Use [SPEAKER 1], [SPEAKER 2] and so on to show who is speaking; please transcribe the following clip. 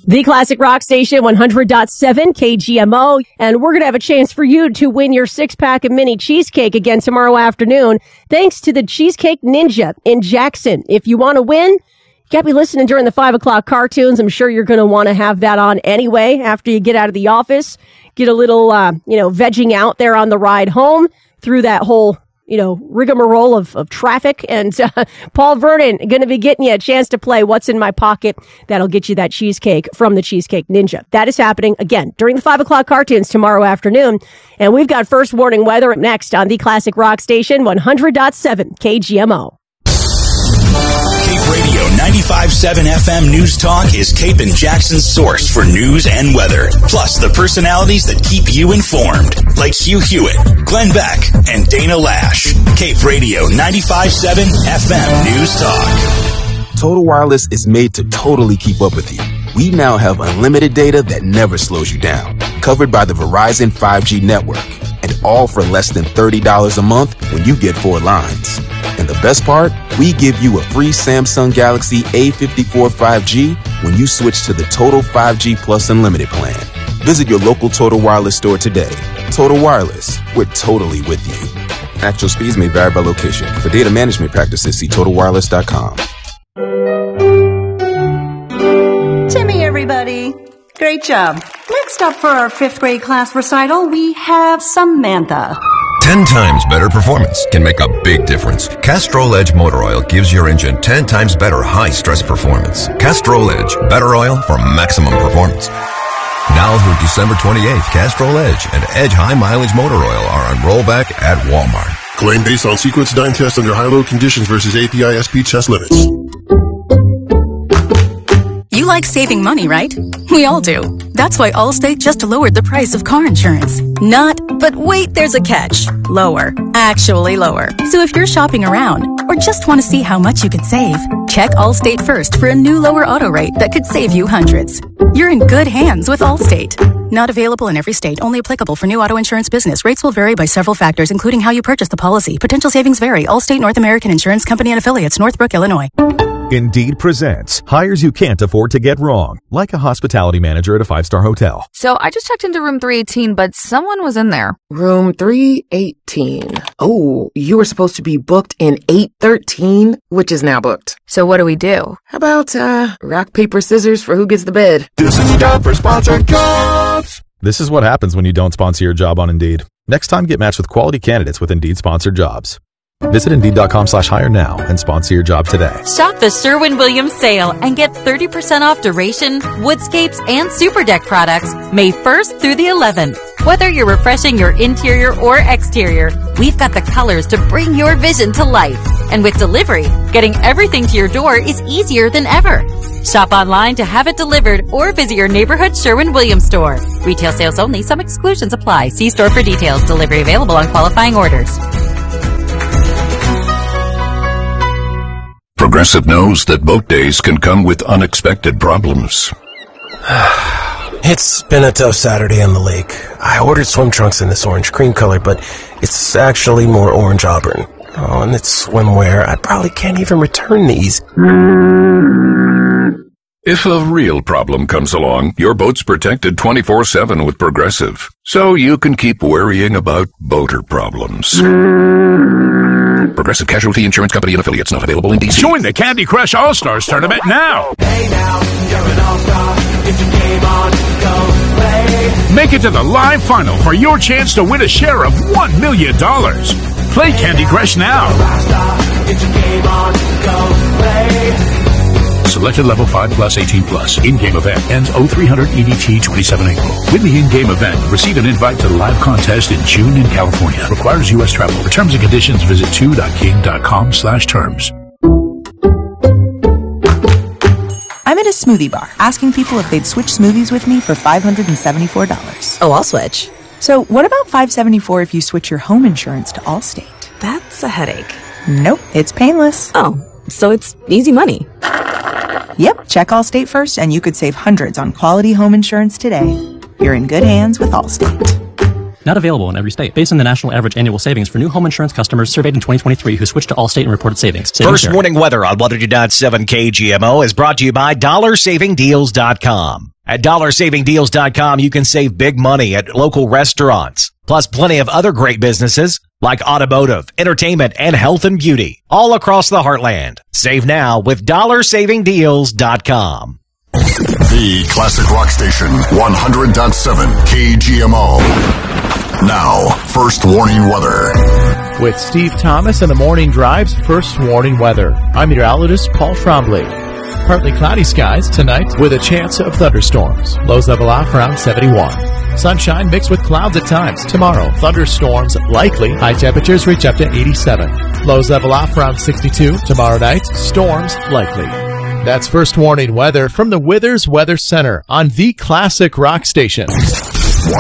[SPEAKER 1] The Classic Rock Station, 100.7 KGMO. And we're going to have a chance for you to win your 6-pack of mini cheesecake again tomorrow afternoon, thanks to the Cheesecake Ninja in Jackson. If you want to win, you got to be listening during the 5 o'clock cartoons. I'm sure you're going to want to have that on anyway after you get out of the office. Get a little, vegging out there on the ride home through that whole rigmarole of traffic. And Paul Vernon going to be getting you a chance to play What's in My Pocket. That'll get you that cheesecake from the Cheesecake Ninja. That is happening, again, during the 5 o'clock cartoons tomorrow afternoon. And we've got first warning weather next on the Classic Rock Station, 100.7 KGMO.
[SPEAKER 2] Cape Radio 95.7 FM News Talk is Cape and Jackson's source for news and weather. Plus the personalities that keep you informed, like Hugh Hewitt, Glenn Beck, and Dana Lash. Cape Radio 95.7 FM News Talk.
[SPEAKER 3] Total Wireless is made to totally keep up with you. We now have unlimited data that never slows you down, covered by the Verizon 5G network, and all for less than $30 a month when you get 4 lines. And the best part? We give you a free Samsung Galaxy A54 5G when you switch to the Total 5G Plus Unlimited plan. Visit your local Total Wireless store today. Total Wireless, we're totally with you. Actual speeds may vary by location. For data management practices, see TotalWireless.com.
[SPEAKER 4] Timmy, everybody. Great job. Next up for our 5th grade class recital, we have Samantha.
[SPEAKER 5] 10 times better performance can make a big difference. Castrol Edge Motor Oil gives your engine 10 times better high-stress performance. Castrol Edge, better oil for maximum performance. Now through December 28th, Castrol Edge and Edge High Mileage Motor Oil are on rollback at Walmart.
[SPEAKER 6] Claim based on sequence dyne test under high-load conditions versus API SP test limits.
[SPEAKER 7] You like saving money, right? We all do. That's why Allstate just lowered the price of car insurance. Not, but wait, there's a catch. Lower. Actually lower. So if you're shopping around or just want to see how much you could save, check Allstate first for a new lower auto rate that could save you hundreds. You're in good hands with Allstate. Not available in every state. Only applicable for new auto insurance business. Rates will vary by several factors, including how you purchase the policy. Potential savings vary. Allstate North American Insurance Company and Affiliates, Northbrook, Illinois.
[SPEAKER 8] Indeed presents hires you can't afford to get wrong, like a hospitality manager at a 5-star hotel.
[SPEAKER 9] So I just checked into room 318, but someone was in there.
[SPEAKER 10] Room 318. Oh, you were supposed to be booked in 813, which is now booked.
[SPEAKER 9] So what do we do?
[SPEAKER 10] How about, rock, paper, scissors for who gets the bed?
[SPEAKER 6] This is a job for sponsored jobs.
[SPEAKER 8] This is what happens when you don't sponsor your job on Indeed. Next time, get matched with quality candidates with Indeed sponsored jobs. Visit Indeed.com/hire now and sponsor your job today.
[SPEAKER 11] Shop the Sherwin-Williams sale and get 30% off Duration, Woodscapes, and Super Deck products May 1st through the 11th. Whether you're refreshing your interior or exterior, we've got the colors to bring your vision to life. And with delivery, getting everything to your door is easier than ever. Shop online to have it delivered or visit your neighborhood Sherwin-Williams store. Retail sales only. Some exclusions apply. See store for details. Delivery available on qualifying orders.
[SPEAKER 5] Progressive knows that boat days can come with unexpected problems.
[SPEAKER 12] It's been a tough Saturday on the lake. I ordered swim trunks in this orange cream color, but it's actually more orange auburn. Oh, and it's swimwear. I probably can't even return these.
[SPEAKER 5] If a real problem comes along, your boat's protected 24/7 with Progressive, so you can keep worrying about boater problems. Progressive Casualty Insurance Company and Affiliates, not available in D.C.
[SPEAKER 13] Join the Candy Crush All-Stars Tournament now.
[SPEAKER 14] Hey now, you're an all-star. Get your game on, go play.
[SPEAKER 13] Make it to the live final for your chance to win a share of $1 million. Play Candy Crush now.
[SPEAKER 14] Get your game on, go play.
[SPEAKER 13] Selected level 5 plus 18 plus. In-game event ends 0300 EDT 27 April. Win the in-game event. Receive an invite to the live contest in June in California. Requires U.S. travel. For terms and conditions, visit 2.king.com/terms.
[SPEAKER 15] I'm at a smoothie bar asking people if they'd switch smoothies with me for $574.
[SPEAKER 16] Oh, I'll switch.
[SPEAKER 15] So what about $574 if you switch your home insurance to Allstate?
[SPEAKER 16] That's a headache.
[SPEAKER 15] Nope, it's painless.
[SPEAKER 16] Oh, so it's easy money.
[SPEAKER 15] Yep, check Allstate first and you could save hundreds on quality home insurance today. You're in good hands with Allstate.
[SPEAKER 17] Not available in every state. Based on the national average annual savings for new home insurance customers surveyed in 2023 who switched to Allstate and reported savings.
[SPEAKER 18] First Warning Weather on 100.7 KGMO is brought to you by DollarSavingDeals.com. At DollarSavingDeals.com, you can save big money at local restaurants, plus plenty of other great businesses like automotive, entertainment, and health and beauty, all across the heartland. Save now with DollarSavingDeals.com.
[SPEAKER 19] The Classic Rock Station, 100.7 KGMO. Now, First Warning Weather.
[SPEAKER 20] With Steve Thomas and the Morning Drive's First Warning Weather. I'm meteorologist Paul Trombley. Partly cloudy skies tonight with a chance of thunderstorms. Lows level off around 71. Sunshine mixed with clouds at times. Tomorrow, thunderstorms likely. High temperatures reach up to 87. Lows level off around 62. Tomorrow night, storms likely. That's First Warning Weather from the Withers Weather Center on the Classic Rock Station.